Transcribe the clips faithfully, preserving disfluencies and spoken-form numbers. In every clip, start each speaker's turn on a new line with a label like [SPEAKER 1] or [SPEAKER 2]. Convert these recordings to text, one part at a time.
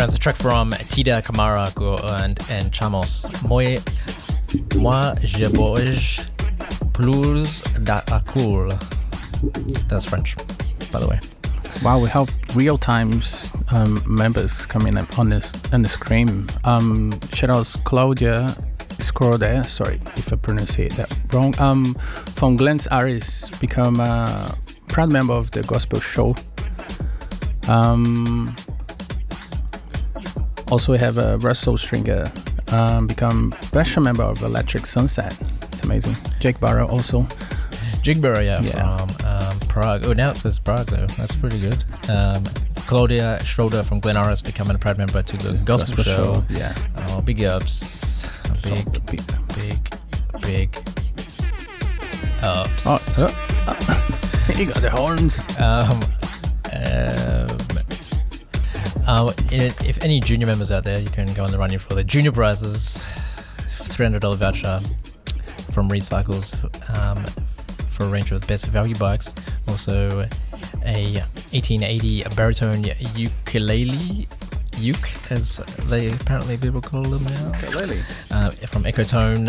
[SPEAKER 1] Sounds a track from Tida Kamara and, and Chamos. Moi, moi je bouge plus d'accord. That's French, by the way.
[SPEAKER 2] Wow, we have real times um, members coming up on this on the screen. Um, shout out Claudia Scrode, sorry if I pronounce it that wrong. Um, from Glens Aris, become a proud member of the Gospel Show. Um, also, we have a Russell Stringer, um, become special member of Electric Sunset. It's amazing. Jake Barrow also.
[SPEAKER 1] Jake Barrow, yeah,
[SPEAKER 2] yeah.
[SPEAKER 1] from um, Prague. Oh, now it says Prague though. That's pretty good. Um, Claudia Schroeder from Glen Aris becoming a proud member to the Gospel, Gospel Show.
[SPEAKER 2] Show. Yeah.
[SPEAKER 1] Oh, big ups. Big, big, big, big ups.
[SPEAKER 2] Oh, oh, oh. You got the horns.
[SPEAKER 1] Um, um, uh, if any junior members out there, you can go on the running for the junior prizes. three hundred dollars voucher from Reed Cycles um, for a range of best value bikes. Also, a eighteen eighty baritone ukulele. Uke, as they apparently people call them now.
[SPEAKER 2] Ukulele.
[SPEAKER 1] Uh, from Ecotone.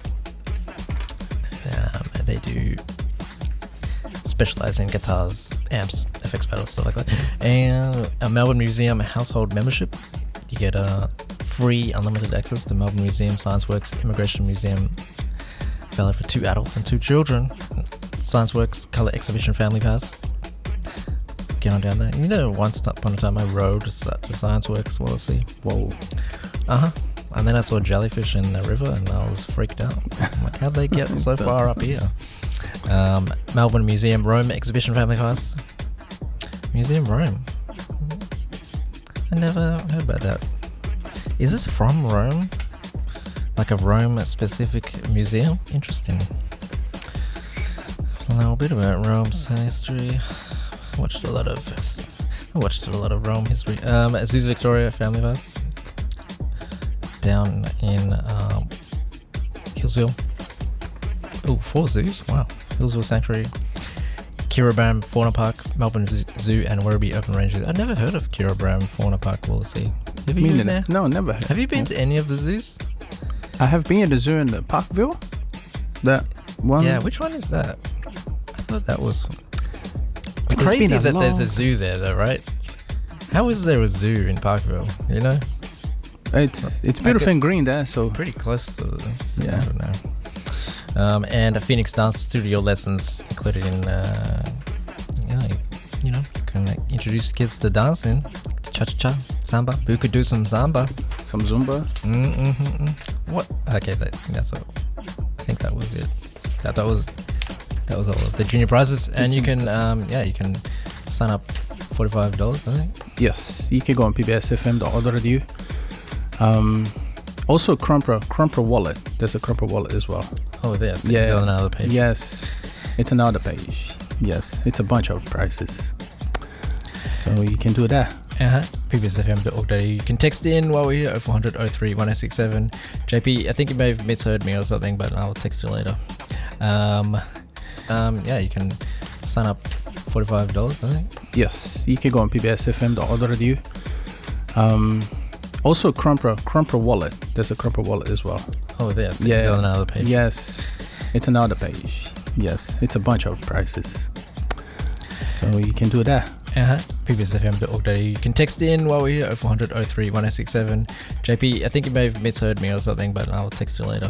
[SPEAKER 1] Um, they do specialize in guitars, amps, effects pedals, stuff like that. And a Melbourne Museum household membership. You get a free unlimited access to Melbourne Museum, Science Works, Immigration Museum, valid for two adults and two children. Science Works Colour Exhibition Family Pass. Get on down there. You know, once upon a time I rode to Science Works Wallasey.
[SPEAKER 2] Whoa.
[SPEAKER 1] Uh-huh. And then I saw jellyfish in the river and I was freaked out. I'm like, how'd they get so far up here? Um, Melbourne Museum Rome Exhibition Family Pass. Museum Rome. I never heard about that. Is this from Rome? Like a Rome-specific museum? Interesting. A little bit about Rome's history. Watched a lot of I watched a lot of Rome history. Um, Zoos Victoria Family Pass down in um, Hillsville. Oh, four zoos! Wow, Hillsville Sanctuary, Kirrabram Fauna Park, Melbourne Zoo, and Werribee Open Range. I've never heard of Kirrabram Fauna Park, Wallasey. Have you been there?
[SPEAKER 2] No, never.
[SPEAKER 1] Have you been
[SPEAKER 2] yeah.
[SPEAKER 1] to any of the zoos?
[SPEAKER 2] I have been at the zoo in the Parkville. That one.
[SPEAKER 1] Yeah, which one is that? I thought that was. It's crazy that long... there's a zoo there, though, right? How is there a zoo in Parkville? You know,
[SPEAKER 2] it's it's beautiful and green there, so
[SPEAKER 1] pretty close to the,
[SPEAKER 2] yeah.
[SPEAKER 1] I don't know. Um, and a Phoenix Dance Studio lessons included in. Uh, yeah, you, you know, you can like, introduce kids to dancing, cha cha cha, samba. Who could do some samba?
[SPEAKER 2] Some zumba.
[SPEAKER 1] Mm-hmm. What? Okay, that, that's all. I think that was it. That that was. That was all of the junior prizes, and you can, um, yeah, you can sign up forty-five dollars, I think.
[SPEAKER 2] Yes, you can go on p b s f m dot org dot a u. Um, also, Crumper, Crumper Wallet. There's a Crumper Wallet as well.
[SPEAKER 1] Oh, there.
[SPEAKER 2] Yeah.
[SPEAKER 1] It's on another page.
[SPEAKER 2] Yes, it's another page. Yes, it's a bunch of prices. So you can do that.
[SPEAKER 1] Uh-huh. p b s f m dot org dot a u. You can text in while we're here, oh four hundred oh three one oh six seven. J P, I think you may have misheard me or something, but I'll text you later. Um... Um, yeah, you can sign up forty-five dollars, I think.
[SPEAKER 2] Yes, you can go on p b s f m dot org dot a u. Um, also, Crumper, Crumper Wallet. There's a Crumper Wallet as well.
[SPEAKER 1] Oh, there. It's
[SPEAKER 2] yeah.
[SPEAKER 1] on another page.
[SPEAKER 2] Yes, it's another page. Yes, it's a bunch of prices. So you can do that.
[SPEAKER 1] Uh-huh. p b s f m dot org dot a u. You can text in while we're here, oh four hundred oh three one oh six seven. J P, I think you may have misheard me or something, but I'll text you later.